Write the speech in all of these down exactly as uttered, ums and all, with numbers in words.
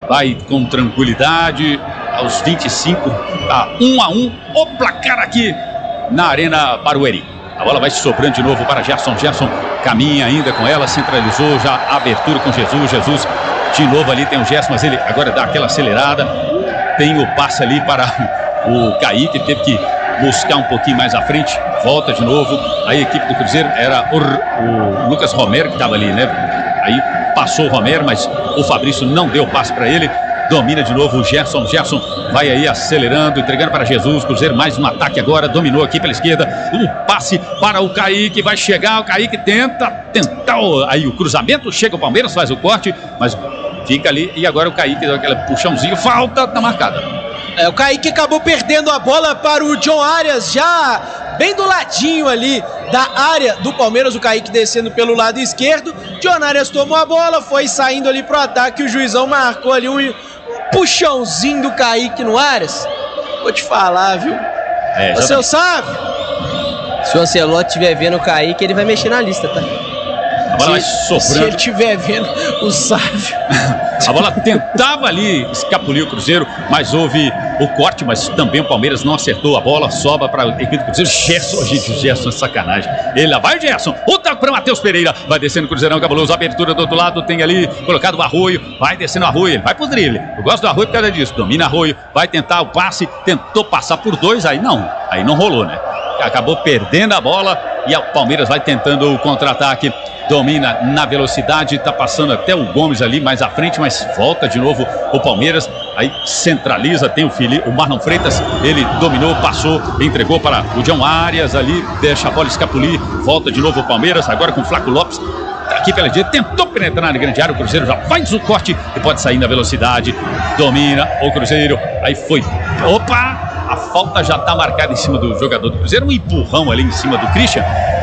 vai com tranquilidade, aos vinte e cinco, tá um a um, o placar aqui na Arena Barueri. A bola vai sobrando de novo para Gerson, Gerson caminha ainda com ela, centralizou já a abertura com Jesus, Jesus de novo ali tem o Gerson, mas ele agora dá aquela acelerada, tem o passe ali para o Kaique, teve que buscar um pouquinho mais à frente, volta de novo, aí a equipe do Cruzeiro era o, o Lucas Romero que estava ali, né? Aí passou o Romero, mas o Fabrício não deu passe para ele, domina de novo o Gerson, Gerson vai aí acelerando, entregando para Jesus, Cruzeiro mais um ataque agora, dominou aqui pela esquerda, um passe para o Kaique, vai chegar, o Kaique tenta, tentar aí o cruzamento, chega o Palmeiras, faz o corte, mas fica ali, e agora o Kaique deu aquele puxãozinho, falta, tá marcada. É, o Kaique acabou perdendo a bola para o John Arias, já bem do ladinho ali da área do Palmeiras, o Kaique descendo pelo lado esquerdo, John Arias tomou a bola, foi saindo ali pro ataque, o juizão marcou ali um puxãozinho do Kaique no Arias. Vou te falar, viu? É, Você tá... sabe? Se o Ancelotti estiver vendo o Kaique, ele vai mexer na lista, tá? A bola vai sobrando. Se ele estiver vendo o Sávio. A bola tentava ali escapulir o Cruzeiro, mas houve o corte, mas também o Palmeiras não acertou a bola, sobra para a equipe do Cruzeiro. Gerson, gente, o Gerson é sacanagem. Ele lá vai o Gerson, o toque para Matheus Pereira, vai descendo o Cruzeirão cabuloso, abertura do outro lado, tem ali colocado o Arroio, vai descendo o Arroio, ele vai pro drible. Eu gosto do Arroio por causa disso, domina Arroio, vai tentar o passe, tentou passar por dois, aí não, aí não rolou, né? Acabou perdendo a bola e o Palmeiras vai tentando o contra-ataque. Domina na velocidade, está passando até o Gomes ali mais à frente, mas volta de novo o Palmeiras, aí centraliza, tem o Fili, o Marlon Freitas, ele dominou, passou, entregou para o John Arias ali, deixa a bola escapulir, volta de novo o Palmeiras, agora com o Flaco Lopes, aqui pela direita, tentou penetrar na grande área, o Cruzeiro já faz o corte e pode sair na velocidade, domina o Cruzeiro, aí foi, opa, a falta já está marcada em cima do jogador do Cruzeiro, um empurrão ali em cima do Christian,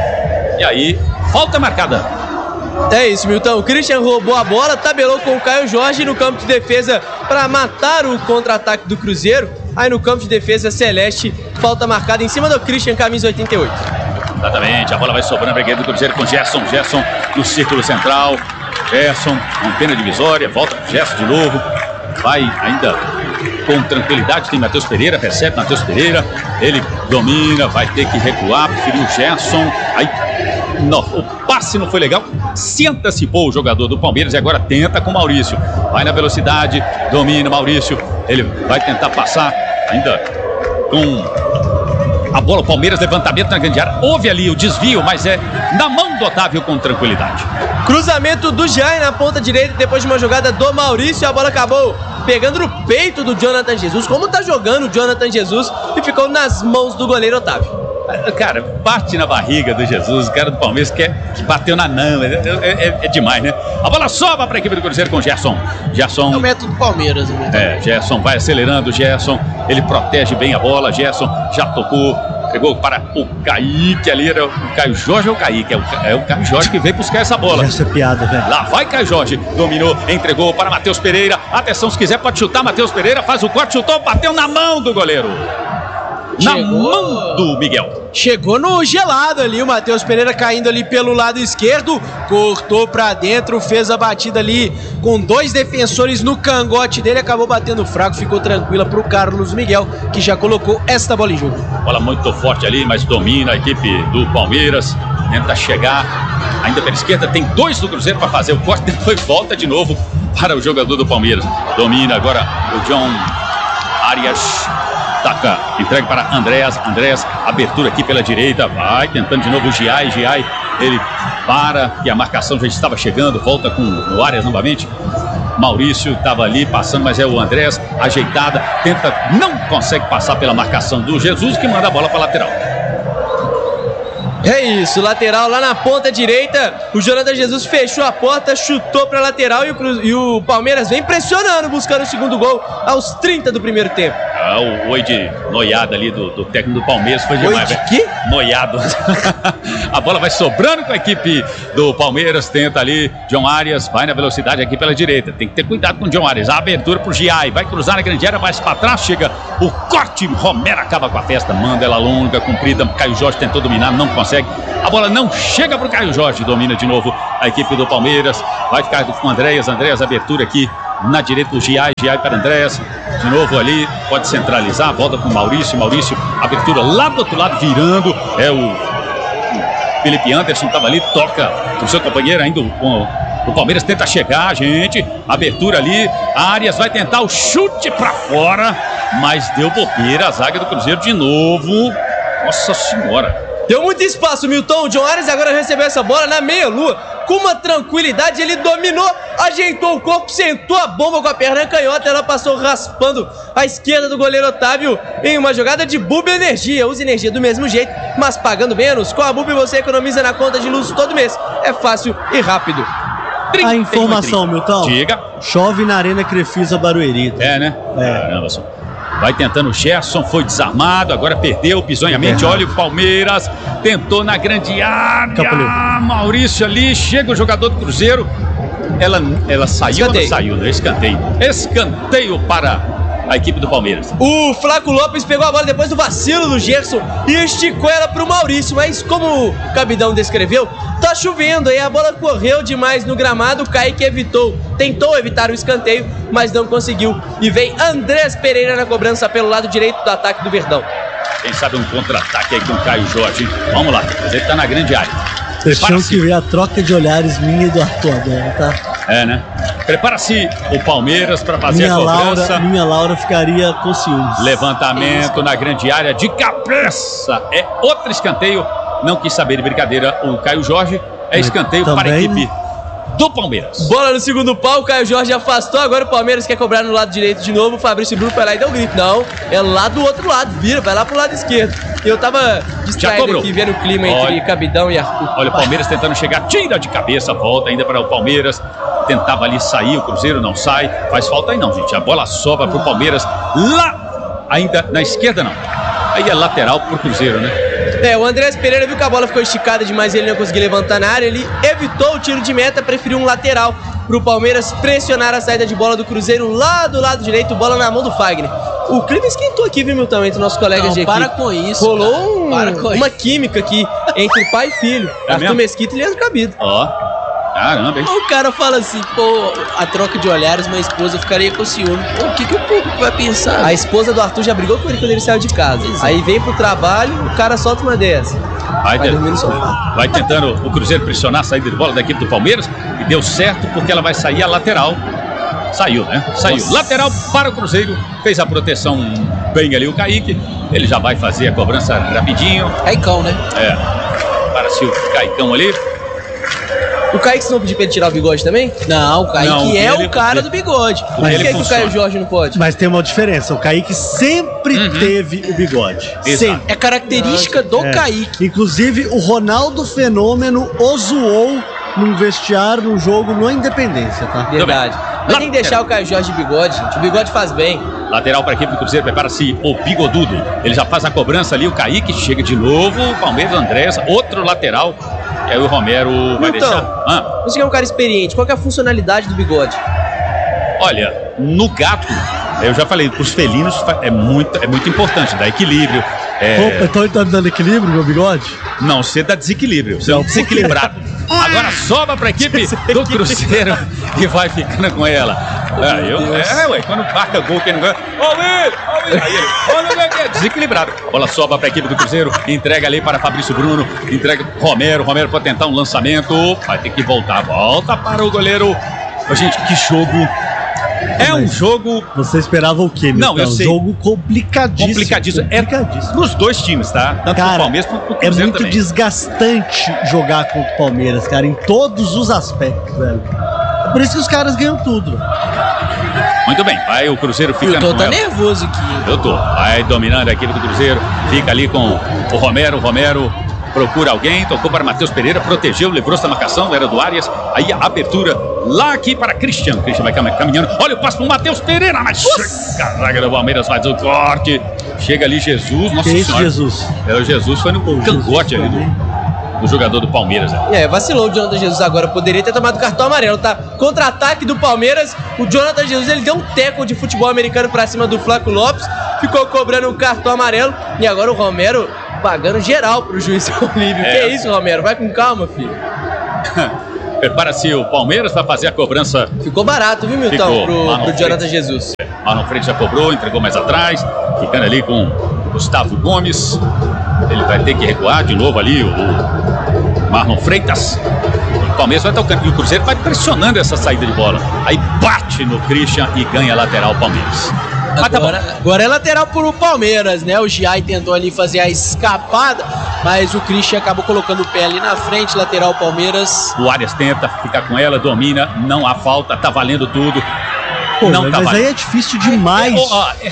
e aí, falta marcada. É isso, Milton. O Christian roubou a bola, tabelou com o Caio Jorge no campo de defesa para matar o contra-ataque do Cruzeiro. Aí no campo de defesa, Celeste, falta marcada em cima do Christian, camisa oitenta e oito. Exatamente, a bola vai sobrando, a brigueira do Cruzeiro com Gerson. Gerson no círculo central. Gerson, antena divisória, volta pro Gerson de novo. Vai ainda com tranquilidade, tem Matheus Pereira, recebe Matheus Pereira. Ele domina, vai ter que recuar, preferiu o Gerson. Aí não, o passe não foi legal, se antecipou o jogador do Palmeiras e agora tenta com o Maurício, vai na velocidade, domina Maurício, ele vai tentar passar ainda com a bola, o Palmeiras, levantamento na grande área, houve ali o desvio, mas é na mão do Otávio com tranquilidade. Cruzamento do Jair na ponta direita, depois de uma jogada do Maurício, a bola acabou pegando no peito do Jonathan Jesus, como tá jogando o Jonathan Jesus, e ficou nas mãos do goleiro Otávio. Cara, bate na barriga do Jesus, o cara do Palmeiras que, é, que bateu na não, é, é, é demais, né? A bola sobra para a equipe do Cruzeiro com o Gerson. Gerson. É o método do Palmeiras. Né? É, Gerson vai acelerando, Gerson, ele protege bem a bola, Gerson já tocou, pegou para o Kaique ali, era o Caio Jorge ou o Kaique? É o, é o Caio Jorge que veio buscar essa bola. Essa é piada, velho. Lá vai Caio Jorge, dominou, entregou para Matheus Pereira, atenção, se quiser pode chutar, Matheus Pereira faz o corte, chutou, bateu na mão do goleiro. Na Chegou... mão do Miguel. Chegou no gelado ali, o Matheus Pereira caindo ali pelo lado esquerdo, cortou pra dentro, fez a batida ali com dois defensores no cangote dele, acabou batendo fraco, ficou tranquila pro Carlos Miguel, que já colocou esta bola em jogo. Bola muito forte ali, mas domina a equipe do Palmeiras, tenta chegar, ainda pela esquerda, tem dois do Cruzeiro para fazer o corte, depois volta de novo para o jogador do Palmeiras. Domina agora o John Arias. Taca, entrega para Andréas, Andréas, abertura aqui pela direita, vai tentando de novo o Giai, Giai, ele para, e a marcação já estava chegando, volta com o Arias novamente, Maurício estava ali passando, mas é o Andréas, ajeitada, tenta, não consegue passar pela marcação do Jesus, que manda a bola para a lateral. É isso, lateral lá na ponta direita, o Jonathan Jesus fechou a porta, chutou para a lateral e o, e o Palmeiras vem pressionando, buscando o segundo gol aos trinta do primeiro tempo. Ah, o oi de noiada ali do, do técnico do Palmeiras foi demais. Oi de quê? Noiado. A bola vai sobrando com a equipe do Palmeiras, tenta ali, John Arias, vai na velocidade aqui pela direita, tem que ter cuidado com o John Arias, a abertura pro Giai, vai cruzar na grande área, mais para trás, chega o corte, Romero acaba com a festa, manda ela longa, comprida, Caio Jorge tentou dominar, não consegue, a bola não chega pro Caio Jorge, domina de novo a equipe do Palmeiras, vai ficar com o Andréas, Andréas, abertura aqui na direita do Giai, Giai para Andrés, de novo ali, pode centralizar, volta com o Maurício, Maurício, abertura lá do outro lado, virando, é o, o Felipe Anderson, estava ali, toca o seu companheiro ainda, o, o Palmeiras tenta chegar, gente, abertura ali, Arias vai tentar o chute para fora, mas deu bobeira, a zaga do Cruzeiro de novo, nossa senhora. Deu muito espaço, Milton. O John Arias agora recebeu essa bola na meia-lua. Com uma tranquilidade, ele dominou, ajeitou o corpo, sentou a bomba com a perna canhota. Ela passou raspando a esquerda do goleiro Otávio em uma jogada de Bub Energia. Usa energia do mesmo jeito, mas pagando menos. Com a Bub você economiza na conta de luz todo mês. É fácil e rápido. A informação, Milton. Diga. Chove na Arena Crefisa Barueri. É, né? É. Caramba, só. Vai tentando o Gerson, foi desarmado, agora perdeu bizonhamente. É. Olha o Palmeiras, tentou na grande área. Capuleu. Maurício ali, chega o jogador do Cruzeiro. Ela, ela saiu ou não saiu, né? Escanteio. Escanteio para a equipe do Palmeiras. O Flaco Lopes pegou a bola depois do vacilo do Gerson e esticou ela pro Maurício, mas como o Cabidão descreveu, tá chovendo e a bola correu demais no gramado. O Kaique evitou, tentou evitar o escanteio, mas não conseguiu. E vem Andrés Pereira na cobrança pelo lado direito do ataque do Verdão. Quem sabe um contra-ataque aí com o Caio Jorge, hein? Vamos lá, ele tá na grande área. Vocês tinham que ver a troca de olhares minha e do Arthur agora, tá? É, né? Prepara-se o Palmeiras para fazer minha a cobrança. Laura, minha Laura ficaria com ciúmes. Levantamento na grande área de cabeça. É outro escanteio. Não quis saber de brincadeira o Caio Jorge. É escanteio também, para a equipe né? do Palmeiras. Bola no segundo pau, o Caio Jorge afastou. Agora o Palmeiras quer cobrar no lado direito de novo. O Fabrício Bruno vai lá e deu um grito. Não, é lá do outro lado. Vira, vai lá pro lado esquerdo. Eu tava distraído aqui vendo o clima entre Olha, Cabidão e Arthur. Olha o Palmeiras tentando chegar, tira de cabeça, volta ainda para o Palmeiras. Tentava ali sair, o Cruzeiro não sai. Faz falta aí não, gente. A bola sobra pro Palmeiras. Lá, ainda na esquerda não. Aí é lateral pro Cruzeiro, né? É, o Andrés Pereira viu que a bola ficou esticada demais e ele não conseguiu levantar na área. Ele evitou o tiro de meta, preferiu um lateral pro Palmeiras pressionar a saída de bola do Cruzeiro lá do lado direito, bola na mão do Fagner. O clima esquentou aqui, viu, Milton, entre nossos colegas não, de equipe. para com isso. Rolou um, para com uma isso. química aqui entre pai e filho. É Arthur mesmo? Mesquita e Leandro Cabido. Ó, caramba, hein? O cara fala assim, pô, a troca de olhares, minha esposa ficaria com ciúme. Pô, o que, que o público vai pensar? A esposa do Arthur já brigou com ele quando ele saiu de casa. Exato. Aí vem pro trabalho, o cara solta uma dessa. Vai, Vai te- dormir no sofá. vai tentando o Cruzeiro pressionar a saída de bola da equipe do Palmeiras. E deu certo porque ela vai sair a lateral. Saiu, né? Saiu. Nossa. Lateral para o Cruzeiro. Fez a proteção bem ali o Kaique. Ele já vai fazer a cobrança rapidinho. Caicão, né? É. Para-se o Caicão ali. O Kaique, se não pedir pra ele tirar o bigode também? Não, o Kaique Não, é ele- o cara do bigode. O Por dele que, que o funciona. Caio Jorge não pode? Mas tem uma diferença. O Kaique sempre Uhum. teve o bigode. Exato. Sempre. É característica do É. Kaique. Inclusive, o Ronaldo Fenômeno o zoou num vestiário, num jogo, no Independência, tá? Verdade. Mas Lá- tem que deixar o Caio Jorge de bigode, gente. O bigode faz bem. Lateral para a equipe do Cruzeiro, prepara-se o Bigodudo. Ele já faz a cobrança ali, o Kaique chega de novo, o Palmeiras, Andrés, outro lateral. E aí o Romero vai Milton, deixar. Ah, você que é um cara experiente, qual que é a funcionalidade do bigode? olha, no gato, eu já falei, para os felinos fa- é muito, é muito importante, dá equilíbrio. É, Opa, então ele tá me dando equilíbrio, meu bigode? não, você dá desequilíbrio, você é um Não, por quê? desequilibrado. Agora sobra para a equipe do Cruzeiro e vai ficando com ela. É, eu, é, ué, quando marca gol, quem não ganha. Ô, Will! Ô, Will! Aí ele, olha o que é desequilibrado. Bola sobra para a equipe do Cruzeiro, entrega ali para Fabrício Bruno, entrega Romero. Romero pode tentar um lançamento, vai ter que voltar. Volta para o goleiro. Ô, gente, que jogo. É um jogo Você esperava o quê, Não, Milton? eu sei. Jogo complicadíssimo. complicadíssimo. É complicadíssimo. pros dois times, tá? Tanto pro Cara, Palmeiras quanto pro É Cruzeiro muito também. desgastante jogar contra o Palmeiras, cara, em todos os aspectos, velho. É por isso que os caras ganham tudo. Muito bem, vai o Cruzeiro Eu ficando tô com tá ela. nervoso aqui. Eu tô. Vai dominando a equipe do Cruzeiro. Fica ali com o Romero. O Romero procura alguém. Tocou para Matheus Pereira. Protegeu, livrou-se da marcação. Era do Arias. Aí a abertura lá aqui para Cristiano. Cristiano vai cam- caminhando. Olha o passo para o Matheus Pereira. Mas chega a zaga do Palmeiras, faz o corte. Chega ali Jesus. Nossa Que isso, Senhora. Jesus? É, o Jesus foi no cangote ali do, do jogador do Palmeiras. né? É, vacilou o Jonathan Jesus agora. Poderia ter tomado cartão amarelo, tá? Contra-ataque do Palmeiras. O Jonathan Jesus, ele deu um tackle de futebol americano pra cima do Flaco Lopes. Ficou cobrando um cartão amarelo. E agora o Romero pagando geral pro juiz Olívio. É. Que isso, Romero? Vai com calma, filho. Prepara-se o Palmeiras para fazer a cobrança. Ficou barato, viu, Milton? Ficou. Pro, Marlon pro Jonathan Freitas. Jesus. Marlon Freitas já cobrou, entregou mais atrás, ficando ali com Gustavo Gomes. Ele vai ter que recuar de novo ali, o, o Marlon Freitas. O Palmeiras vai tocando e o Cruzeiro vai pressionando essa saída de bola. Aí bate no Christian e ganha a lateral o Palmeiras. Mas tá bom. Agora, agora é lateral pro Palmeiras, né? O Giai tentou ali fazer a escapada, mas o Christian acabou colocando o pé ali na frente, lateral Palmeiras. O Arias tenta ficar com ela, domina, não há falta, tá valendo tudo. Pô, não mas tá aí valendo. é difícil demais. É, ó, é,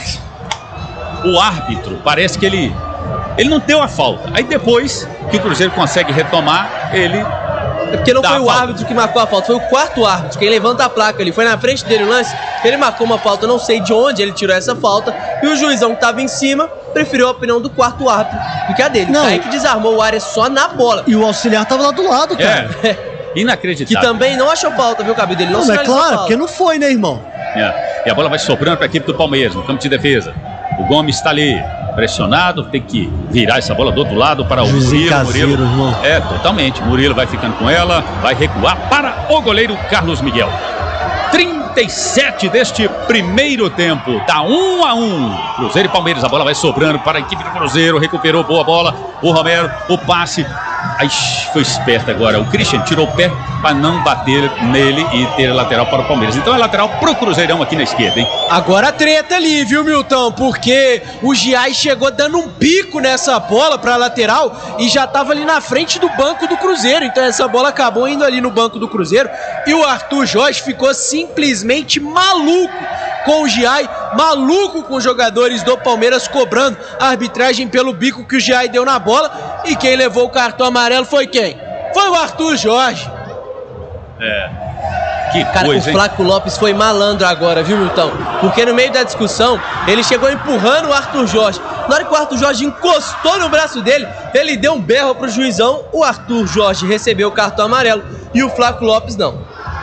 o árbitro, parece que ele ele não deu a falta. Aí depois que o Cruzeiro consegue retomar, ele É porque não dá foi a o falta. árbitro que marcou a falta, foi o quarto árbitro. Quem levanta a placa ali, foi na frente dele o lance. Ele marcou uma falta, eu não sei de onde ele tirou essa falta. E o juizão que estava em cima preferiu a opinião do quarto árbitro do que a dele. Não. O Kaique desarmou o Arias só na bola. E o auxiliar tava lá do lado, cara. é Que inacreditável. também não achou falta, viu, Cabido? Ele não, Não, mas é sinalizou claro, falta. porque não foi, né, irmão? É. E a bola vai sobrando para a equipe do Palmeiras, no campo de defesa. O Gomes está ali, pressionado, tem que virar essa bola do outro lado para o Juizinho Murilo. caseiro, Murilo. irmão. É, totalmente. Murilo vai ficando com ela, vai recuar para o goleiro Carlos Miguel. trinta e sete deste primeiro tempo, tá um a um. Cruzeiro e Palmeiras, a bola vai sobrando para a equipe do Cruzeiro, recuperou boa bola. O Romero, o passe. Aí foi esperto agora. O Christian tirou o pé para não bater nele e ter lateral para o Palmeiras. Então é lateral pro Cruzeirão aqui na esquerda, hein? Agora treta ali, viu, Milton? Porque o Giai chegou dando um bico nessa bola pra lateral e já tava ali na frente do banco do Cruzeiro. Então essa bola acabou indo ali no banco do Cruzeiro e o Arthur Jorge ficou simplesmente maluco com o Giai, maluco com os jogadores do Palmeiras cobrando a arbitragem pelo bico que o Giai deu na bola. E quem levou o cartão amarelo foi quem? Foi o Arthur Jorge. É. Que Cara, coisa, o hein? Flaco Lopes foi malandro agora, viu, Milton? Porque no meio da discussão, ele chegou empurrando o Arthur Jorge. Na hora que o Arthur Jorge encostou no braço dele, ele deu um berro pro juizão. O Arthur Jorge recebeu o cartão amarelo e o Flaco Lopes não.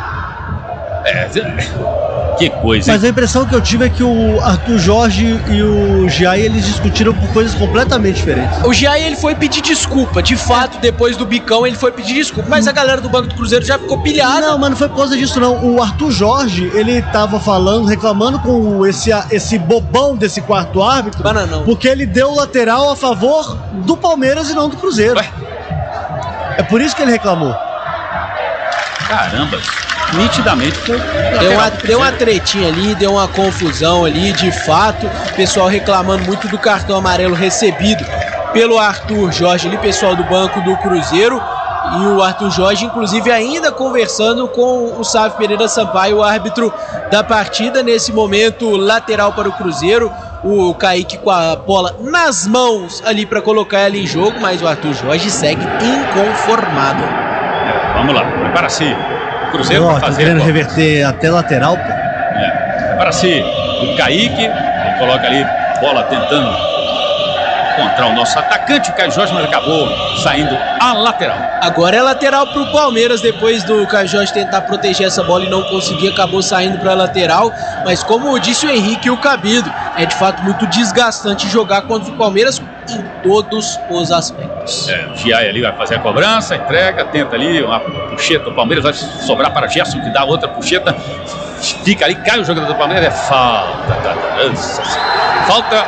É, que coisa, Mas hein? a impressão que eu tive é que o Arthur Jorge e o Giai, eles discutiram por coisas completamente diferentes. O Giai, ele foi pedir desculpa. De fato, depois do bicão, ele foi pedir desculpa. Mas a galera do Banco do Cruzeiro já ficou pilhada. Não, mas não foi por causa disso, não. O Arthur Jorge, ele tava falando, reclamando com esse, esse bobão desse quarto árbitro, Bananão. porque ele deu lateral a favor do Palmeiras e não do Cruzeiro. Ué? É por isso que ele reclamou. Caramba. Nitidamente foi. Deu uma, deu uma tretinha ali, deu uma confusão ali, de fato. O pessoal reclamando muito do cartão amarelo recebido pelo Arthur Jorge ali, pessoal do Banco do Cruzeiro. E o Arthur Jorge, inclusive, ainda conversando com o Sávio Pereira Sampaio, o árbitro da partida. Nesse momento, lateral para o Cruzeiro. O Kaique com a bola nas mãos ali para colocar ela em jogo, mas o Arthur Jorge segue inconformado. É, vamos lá, prepara-se. O Cruzeiro Ó, vai tá fazer. querendo pô. reverter até lateral, pô. É. Prepara-se. O Kaique, ele coloca ali, bola tentando encontrar o nosso atacante, o Caio Jorge, mas acabou saindo a lateral. Agora é lateral para o Palmeiras, depois do Caio Jorge tentar proteger essa bola e não conseguir, acabou saindo para a lateral. Mas como disse o Henrique e o Cabido, é de fato muito desgastante jogar contra o Palmeiras em todos os aspectos. É, o Giai ali vai fazer a cobrança, entrega, tenta ali uma puxeta. O Palmeiras vai sobrar para Gerson, que dá outra puxeta. Fica ali, cai o jogador do Palmeiras. É falta, tá, tá, nossa. Falta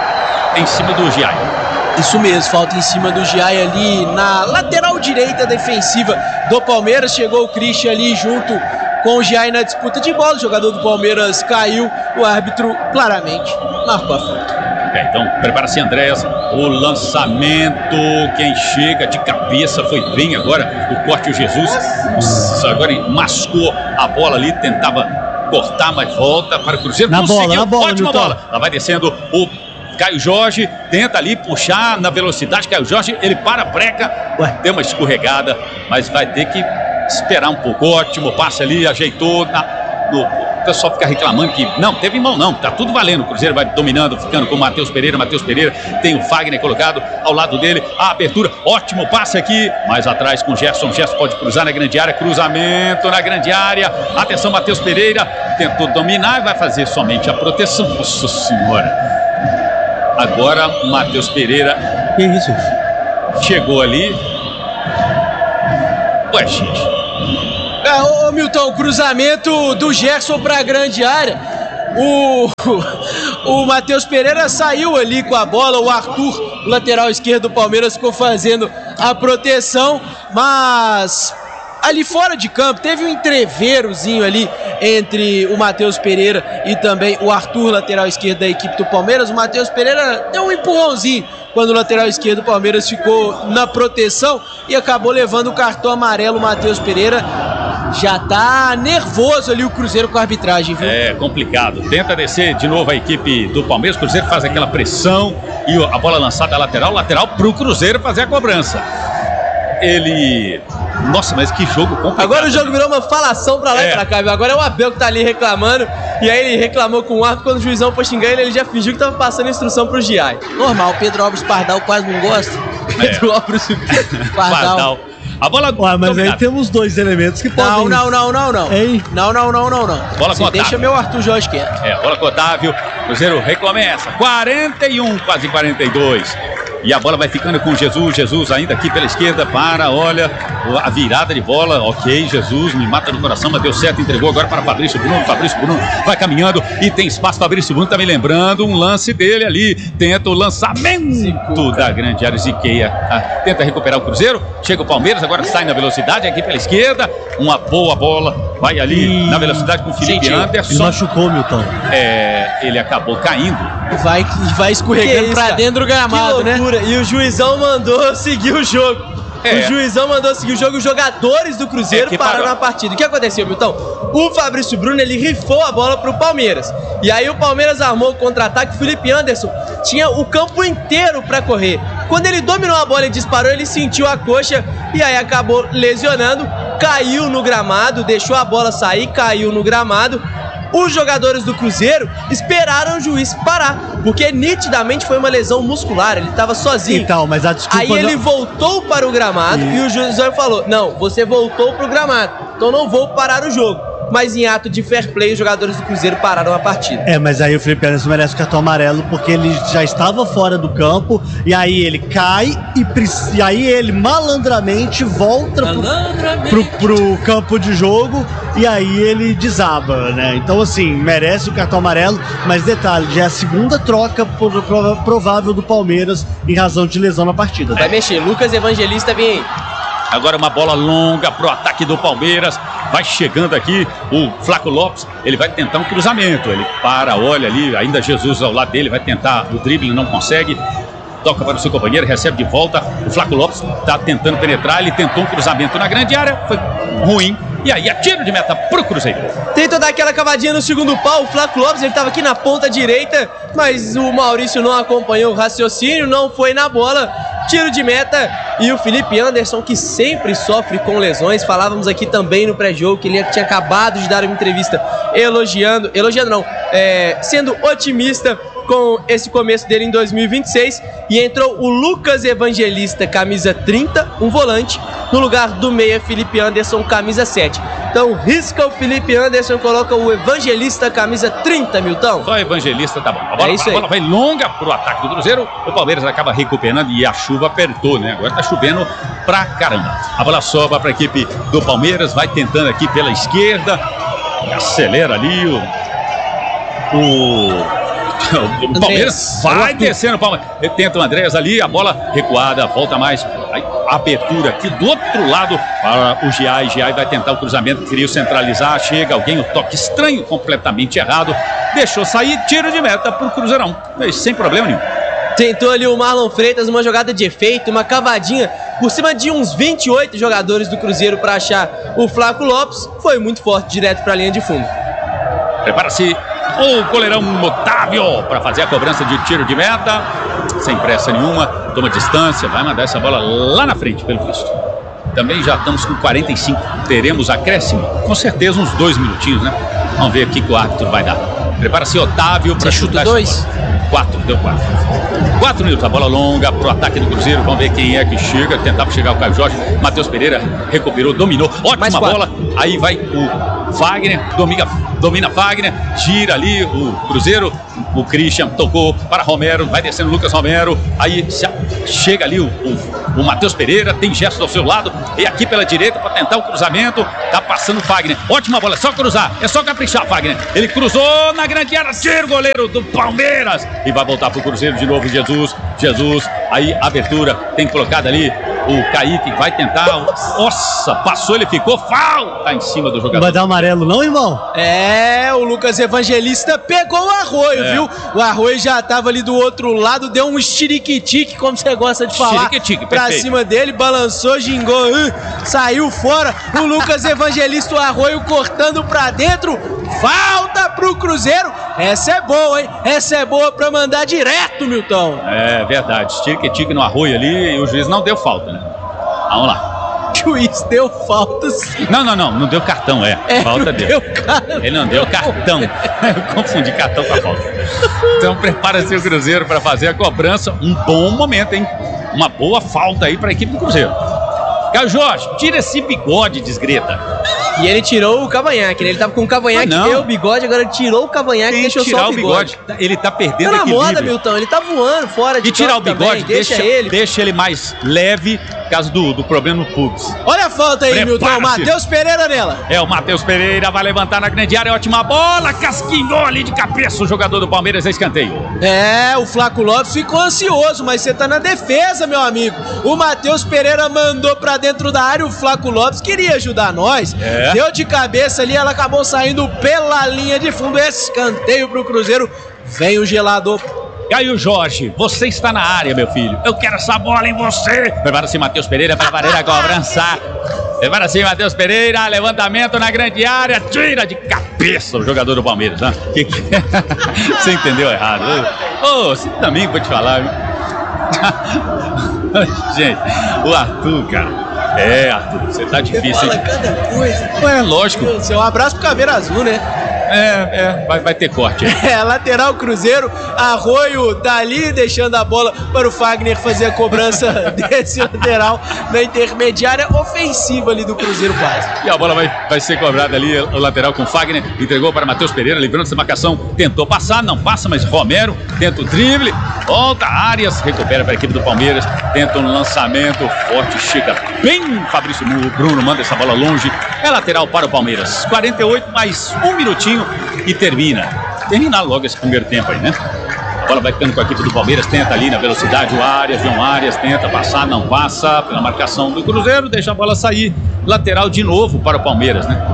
em cima do Giai. Isso mesmo, falta em cima do Giai ali na lateral direita defensiva do Palmeiras. Chegou o Christian ali junto com o Giai na disputa de bola. O jogador do Palmeiras caiu, o árbitro claramente marcou a falta. É, então, prepara-se, Andréas. O lançamento, quem chega de cabeça foi bem agora. O corte, o Jesus. Nossa, agora ele mascou a bola ali, tentava cortar, mas volta para o Cruzeiro. Na Conseguiu, bola, na bola, ótima Milton. bola. Ela vai descendo o Caio Jorge, tenta ali puxar na velocidade. Caio Jorge, ele para a breca. Ué. Deu uma escorregada, mas vai ter que esperar um pouco. Ótimo, passe ali, ajeitou na, no... O pessoal fica reclamando que não, teve mão não, tá tudo valendo. O Cruzeiro vai dominando, ficando com o Matheus Pereira. Matheus Pereira tem o Fagner colocado ao lado dele. A abertura, ótimo passe aqui. Mais atrás com o Gerson. Gerson pode cruzar na grande área. Cruzamento na grande área. Atenção, Matheus Pereira. Tentou dominar e vai fazer somente a proteção. Nossa Senhora. Agora, Matheus Pereira. Que isso? Chegou ali. Ué, gente. É, ô, ô Milton, cruzamento do Gerson para a grande área. O, o Matheus Pereira saiu ali com a bola, o Arthur, o lateral esquerdo do Palmeiras, ficou fazendo a proteção, mas ali fora de campo teve um entreverozinho ali entre o Matheus Pereira e também o Arthur, lateral esquerdo da equipe do Palmeiras. O Matheus Pereira deu um empurrãozinho quando o lateral esquerdo do Palmeiras ficou na proteção e acabou levando o cartão amarelo. O Matheus Pereira já tá nervoso ali o Cruzeiro com a arbitragem, viu? É complicado. Tenta descer de novo a equipe do Palmeiras. O Cruzeiro faz aquela pressão e a bola lançada lateral, lateral pro Cruzeiro fazer a cobrança. Ele... Nossa, mas que jogo complicado. Agora o jogo virou uma falação pra lá é. e pra cá, viu? Agora é o Abel que tá ali reclamando. E aí ele reclamou com o árbitro. Quando o juizão foi xingar ele, ele já fingiu que tava passando instrução pro Giai. Normal, Pedro Álvares Pardal quase não gosta. É. Pedro Álvares Pardal. Pardal. A bola... Ué, mas aí temos dois elementos que podem... Não, não, não, não, não. Hein? Não, não, não, não, não. Bola Você com deixa meu Arthur Jorge quieto. É, bola com Otávio. Cruzeiro recomeça. quarenta e um, quase quarenta e dois. E a bola vai ficando com Jesus. Jesus ainda aqui pela esquerda para, olha, a virada de bola. Ok, Jesus me mata no coração, mas deu certo. Entregou agora para Fabrício Bruno. Fabrício Bruno vai caminhando e tem espaço. Fabrício Bruno tá me lembrando um lance dele ali. Tenta o lançamento da grande área. Ziqueia. Ah, tenta recuperar o Cruzeiro. Chega o Palmeiras, agora sai na velocidade aqui pela esquerda. Uma boa bola. Vai ali na velocidade com o Felipe Sentiu. Anderson. Ele machucou, Milton. É, ele acabou caindo. Vai, vai escorregando pra dentro do gramado, né? E o juizão mandou seguir o jogo. É. O juizão mandou seguir o jogo. Os jogadores do Cruzeiro É que pararam parou. a partida. O que aconteceu, Milton? O Fabrício Bruno, ele rifou a bola pro Palmeiras. E aí o Palmeiras armou o contra-ataque. O Felipe Anderson tinha o campo inteiro pra correr. Quando ele dominou a bola e disparou, ele sentiu a coxa e aí acabou lesionando. Caiu no gramado, deixou a bola sair, caiu no gramado. Os jogadores do Cruzeiro esperaram o juiz parar, porque nitidamente foi uma lesão muscular, ele estava sozinho. Então, mas a desculpa... Aí ele não... voltou para o gramado e, e o juiz falou, não, você voltou para o gramado, então não vou parar o jogo. Mas em ato de fair play, os jogadores do Cruzeiro pararam a partida. É, mas aí o Felipe Anderson merece o cartão amarelo porque ele já estava fora do campo e aí ele cai e, e aí ele malandramente volta malandramente. Pro, pro, pro campo de jogo e aí ele desaba, né? Então assim, merece o cartão amarelo, mas detalhe, já é a segunda troca por, por, provável do Palmeiras em razão de lesão na partida. Tá? Vai mexer, Lucas Evangelista vem aí. Agora uma bola longa pro ataque do Palmeiras. Vai chegando aqui o Flaco Lopes. Ele vai tentar um cruzamento. Ele para, olha ali, ainda Jesus ao lado dele. Vai tentar o drible, não consegue. Toca para o seu companheiro, recebe de volta. O Flaco Lopes está tentando penetrar. Ele tentou um cruzamento na grande área. Foi ruim. E aí, é tiro de meta pro Cruzeiro. Tentou dar aquela cavadinha no segundo pau. O Flaco Lopes, ele estava aqui na ponta direita, mas o Maurício não acompanhou o raciocínio, não foi na bola. Tiro de meta. E o Felipe Anderson, que sempre sofre com lesões. Falávamos aqui também no pré-jogo que ele tinha acabado de dar uma entrevista elogiando, elogiando não, é, sendo otimista com esse começo dele em dois mil e vinte e seis, e entrou o Lucas Evangelista, camisa trinta, um volante, no lugar do meia Felipe Anderson, camisa sete. Então risca o Felipe Anderson, coloca o Evangelista, camisa trinta, Milton. Só Evangelista tá bom. A bola, é isso a bola vai longa pro ataque do Cruzeiro, o Palmeiras acaba recuperando e a chuva apertou, né? Agora tá chovendo pra caramba. A bola sobra pra equipe do Palmeiras, vai tentando aqui pela esquerda, acelera ali o... o... O Palmeiras vai descendo. Ele tenta o Andrés ali, a bola recuada, volta mais. A abertura aqui do outro lado para o Giai. Giai vai tentar o cruzamento, queria centralizar. Chega alguém, o toque estranho, completamente errado. Deixou sair, tiro de meta para o Cruzeirão, mas sem problema nenhum. Tentou ali o Marlon Freitas, uma jogada de efeito, uma cavadinha por cima de uns vinte e oito jogadores do Cruzeiro para achar o Flaco Lopes. Foi muito forte, direto para a linha de fundo. Prepara-se o goleirão Otávio para fazer a cobrança de tiro de meta, sem pressa nenhuma, toma distância, vai mandar essa bola lá na frente, pelo visto. Também já estamos com quarenta e cinco, teremos acréscimo, com certeza uns dois minutinhos, né? Vamos ver o que o árbitro vai dar. Prepara-se Otávio para chutar dois. Quatro, deu quatro. Quatro minutos, a bola longa pro ataque do Cruzeiro. Vamos ver quem é que chega. Tentava chegar o Caio Jorge. Matheus Pereira recuperou, dominou. Ótima bola. Aí vai o Fagner, domina, domina Fagner, gira ali o Cruzeiro, o Christian tocou para Romero, vai descendo o Lucas Romero, aí chega ali o, o, o Matheus Pereira, tem gesto ao seu lado, e aqui pela direita para tentar o cruzamento, tá passando o Fagner, ótima bola, é só cruzar, é só caprichar, Fagner, ele cruzou na grande área, ser goleiro do Palmeiras, e vai voltar pro Cruzeiro de novo, Jesus, Jesus, aí abertura, tem colocado ali o Kaique, vai tentar, nossa, passou, ele ficou, falta em cima do jogador. Vai dar amarelo não, irmão? É, o Lucas Evangelista pegou o Arroio, é. viu? O Arroio já tava ali do outro lado, deu um estiriquitique, como você gosta de falar, pra cima dele, balançou, gingou, uh, saiu fora, o Lucas Evangelista, o Arroio cortando pra dentro, falta pro Cruzeiro, essa é boa, hein? Essa é boa pra mandar direto, Milton. É verdade, estiriquitique no Arroio ali e o juiz não deu falta, né? Vamos lá. O juiz deu falta sim. Não, não, não, não deu cartão, é. é falta dele. Deu cara... Ele não deu cartão. Eu confundi cartão com a falta. Então prepara-se o Cruzeiro para fazer a cobrança. Um bom momento, hein? Uma boa falta aí para a equipe do Cruzeiro. Caio Jorge, tira esse bigode, desgreta. E ele tirou o cavanhaque, né? Ele tava com o cavanhaque ah, e o bigode, agora ele tirou o cavanhaque e deixou só o bigode. o bigode. Ele tá perdendo tá na equilíbrio. moda, Milton, ele tá voando fora de E tirar o bigode, também, deixa, deixa ele. Deixa ele mais leve, por causa do, do problema no pubis. Olha a falta aí, Milton, Matheus Pereira nela. É, o Matheus Pereira vai levantar na grande área, ótima bola, casquinhou ali de cabeça o jogador do Palmeiras, é escanteio. É, o Flaco Lopes ficou ansioso, mas você tá na defesa, meu amigo. O Matheus Pereira mandou pra dentro da área, o Flaco Lopes queria ajudar nós, é. deu de cabeça ali, ela acabou saindo pela linha de fundo, escanteio pro Cruzeiro, vem o gelador. Caio Jorge, você está na área, meu filho. Eu quero essa bola em você. Prepara-se, Matheus Pereira, prepara a cobrança. Prepara-se, Matheus Pereira, levantamento na grande área, tira de cabeça o jogador do Palmeiras. Né? Que que... Você entendeu errado. Ô, oh, você também vou te falar, viu? Gente, o Arthur, cara. É, Arthur, você tá difícil, hein? Cada coisa. É, lógico. Um abraço pro Caveira Azul, né? É, é, vai, vai ter corte. É, lateral Cruzeiro, Arroio tá ali deixando a bola para o Fagner fazer a cobrança desse lateral na intermediária ofensiva ali do Cruzeiro quase. E a bola vai, vai ser cobrada ali, o lateral com o Fagner, entregou para Matheus Pereira, livrando essa marcação, tentou passar, não passa, mas Romero tenta o drible, volta Arias, recupera para a equipe do Palmeiras, tenta um lançamento forte, chega bem, Fabrício Bruno manda essa bola longe, é lateral para o Palmeiras, quarenta e oito mais um minutinho e termina. Termina logo esse primeiro tempo aí, né? A bola vai ficando com a equipe do Palmeiras, tenta ali na velocidade o Arias, João Arias, tenta passar, não passa pela marcação do Cruzeiro, deixa a bola sair, lateral de novo para o Palmeiras, né?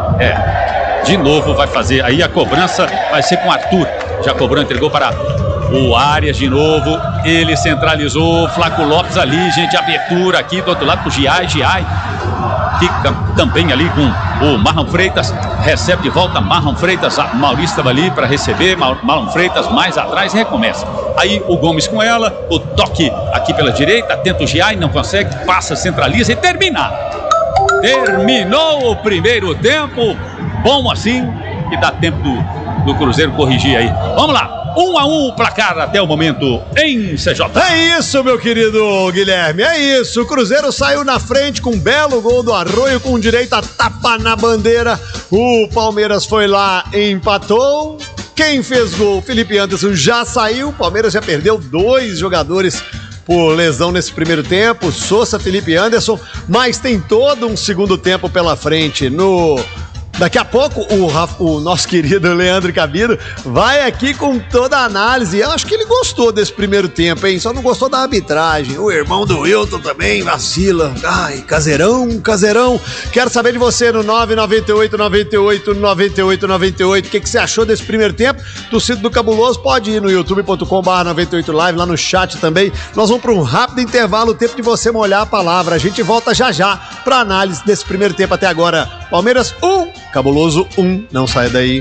É, de novo vai fazer, aí a cobrança vai ser com o Arthur, já cobrou, entregou para o Arias de novo, ele centralizou, Flaco Lopes ali, gente, abertura aqui do outro lado pro Giai, Giai fica também ali com o Marlon Freitas, recebe de volta Marlon Freitas, a Maurício estava ali para receber, Marlon Freitas mais atrás e recomeça. Aí o Gomes com ela, o toque aqui pela direita, tenta o Giai, não consegue, passa, centraliza e termina. Terminou o primeiro tempo, bom assim, e dá tempo do, do Cruzeiro corrigir aí. Vamos lá. Um a um o placar até o momento em C J. É isso, meu querido Guilherme, é isso. O Cruzeiro saiu na frente com um belo gol do Arroio, com direito a tapa na bandeira. O Palmeiras foi lá e empatou. Quem fez gol? Felipe Anderson já saiu. O Palmeiras já perdeu dois jogadores por lesão nesse primeiro tempo. Sousa, Felipe Anderson. Mas tem todo um segundo tempo pela frente no... Daqui a pouco o, o nosso querido Leandro Cabido vai aqui com toda a análise. Eu acho que ele gostou desse primeiro tempo, hein? Só não gostou da arbitragem. O irmão do Wilton também vacila. Ai, caseirão, caseirão. Quero saber de você no nove nove oito, nove oito, nove oito nove oito. O que, que você achou desse primeiro tempo? Torcida do Cabuloso, pode ir no youtube ponto com barra noventa e oito live, lá no chat também. Nós vamos para um rápido intervalo, o tempo de você molhar a palavra. A gente volta já já para análise desse primeiro tempo até agora. Palmeiras um, Cabuloso um. Não saia daí.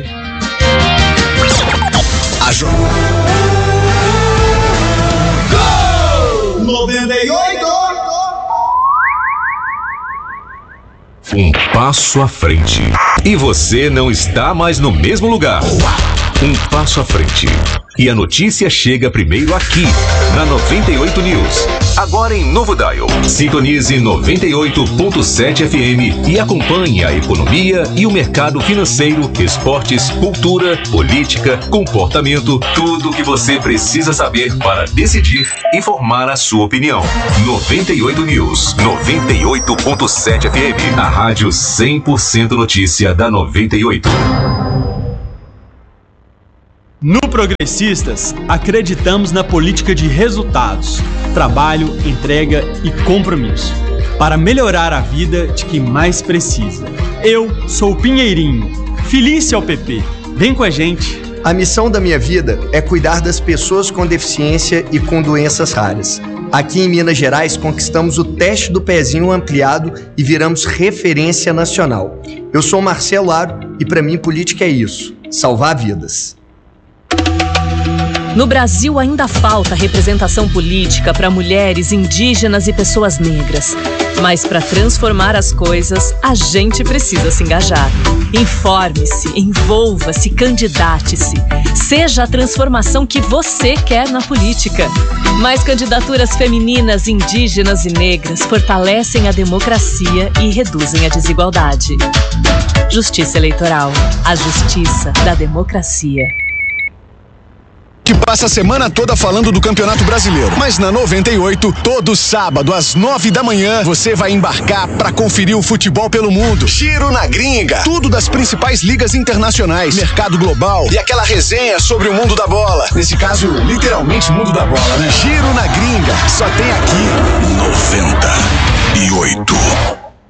A jo... Gol! noventa e oito! Um passo à frente. E você não está mais no mesmo lugar. Um passo à frente. E a notícia chega primeiro aqui, na noventa e oito News. Agora em novo dial. Sintonize noventa e oito ponto sete F M e acompanhe a economia e o mercado financeiro, esportes, cultura, política, comportamento, tudo o que você precisa saber para decidir e formar a sua opinião. noventa e oito News, noventa e oito ponto sete F M, a rádio cem por cento notícia da noventa e oito. No Progressistas, acreditamos na política de resultados, trabalho, entrega e compromisso, para melhorar a vida de quem mais precisa. Eu sou o Pinheirinho, Felícia ao P P. Vem com a gente. A missão da minha vida é cuidar das pessoas com deficiência e com doenças raras. Aqui em Minas Gerais, conquistamos o teste do pezinho ampliado e viramos referência nacional. Eu sou Marcelo Aro e para mim política é isso, salvar vidas. No Brasil ainda falta representação política para mulheres, indígenas e pessoas negras. Mas para transformar as coisas, a gente precisa se engajar. Informe-se, envolva-se, candidate-se. Seja a transformação que você quer na política. Mais candidaturas femininas, indígenas e negras fortalecem a democracia e reduzem a desigualdade. Justiça Eleitoral. A justiça da democracia. Que passa a semana toda falando do Campeonato Brasileiro. Mas na noventa e oito, todo sábado às nove da manhã, você vai embarcar para conferir o futebol pelo mundo. Giro na Gringa. Tudo das principais ligas internacionais, mercado global e aquela resenha sobre o mundo da bola. Nesse caso, literalmente mundo da bola, né? Giro na Gringa. Só tem aqui noventa e oito.